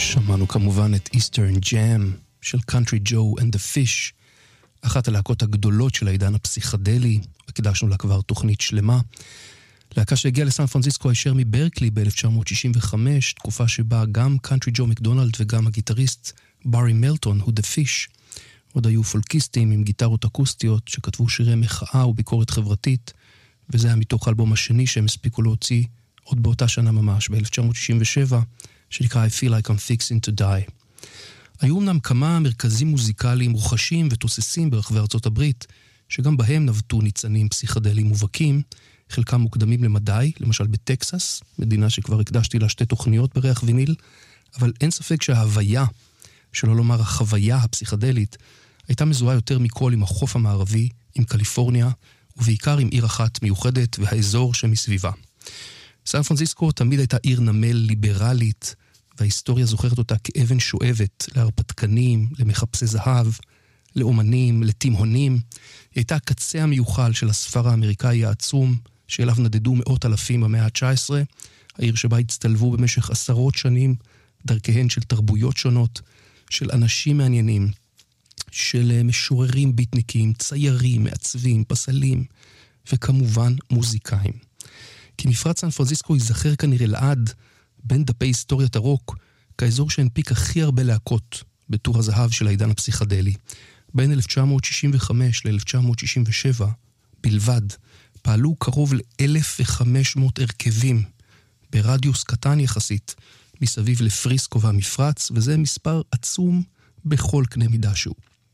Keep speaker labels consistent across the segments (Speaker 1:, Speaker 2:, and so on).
Speaker 1: שמענו כמובן את Eastern Jam של Country Joe and the Fish, אחת הלהקות הגדולות של העידן הפסיכדלי, הקדשנו לה כבר תוכנית שלמה. להקה שהגיעה לסן פרנסיסקו הישר מברקלי ב-1965, תקופה שבה גם Country Joe מקדונלד וגם הגיטריסט ברי מלטון, הוא The Fish, עוד היו פולקיסטים עם גיטרות אקוסטיות שכתבו שירי מחאה וביקורת חברתית, וזה היה מתוך האלבום השני שהם הספיקו להוציא עוד באותה שנה ממש, ב-1967, שנקרא I Feel Like I'm Fixing to Die. היו אמנם כמה מרכזים מוזיקליים רוחשים ותוססים ברחבי ארצות הברית, שגם בהם נבטו ניצנים פסיכדליים מובהקים, חלקם מוקדמים למדי, למשל בטקסס, מדינה שכבר הקדשתי לה 2 תוכניות בריח ויניל, אבל אין ספק שההוויה, שלא לומר החוויה הפסיכדלית, הייתה מזוהה יותר מכל עם החוף המערבי, עם קליפורניה, ובעיקר עם עיר אחת מיוחדת והאזור שמסביבה. סן פרנסיסקו תמיד הייתה עיר נמל ליברלית, וההיסטוריה זוכרת אותה כאבן שואבת להרפתקנים, למחפשי זהב, לאומנים, לתימהונים. היא הייתה הקצה המיוחל של הספר האמריקאי העצום, שאליו נדדו מאות אלפים במאה ה-19, העיר שבה הצטלבו במשך עשרות שנים, דרכיהן של תרבויות שונות, של אנשים מעניינים, של משוררים ביטניקים, ציירים, מעצבים, פסלים, וכמובן מוזיקאים. כי מפרץ סן פרנסיסקו ייזכר כנראה לעד בין דפי היסטוריית הרוק, כאזור שהנפיק הכי הרבה להקות בטור הזהב של העידן הפסיכדלי. בין 1965 ל-1967 בלבד פעלו קרוב ל-1,500 הרכבים ברדיוס קטן יחסית מסביב לפריסקו והמפרץ, וזה מספר עצום בכל קנה מידה שהוא.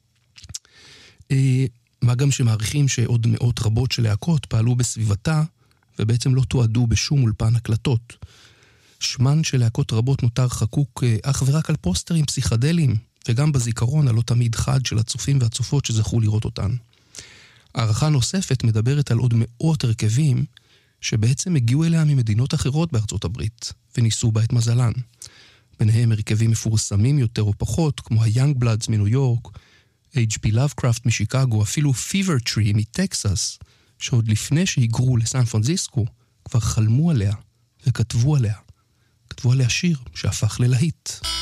Speaker 1: מה גם שמעריכים שעוד מאות רבות של להקות פעלו בסביבתה, ובעצם לא תועדו בשום אולפן הקלטות. שמן של להקות רבות נותר חקוק אך ורק על פוסטרים פסיכדליים, וגם בזיכרון הלא תמיד חד של הצופים והצופות שזכו לראות אותן. הערכה נוספת מדברת על עוד מאות הרכבים, שבעצם הגיעו אליה ממדינות אחרות בארצות הברית, וניסו בה את מזלן. ביניהם הרכבים מפורסמים יותר או פחות, כמו ה-Young Bloods מניו יורק, H.P. Lovecraft משיקגו, אפילו Fever Tree מטקסס, שעוד לפני שהיגרו לסן פרנסיסקו, כבר חלמו עליה וכתבו עליה. כתבו עליה שיר שהפך ללהיט.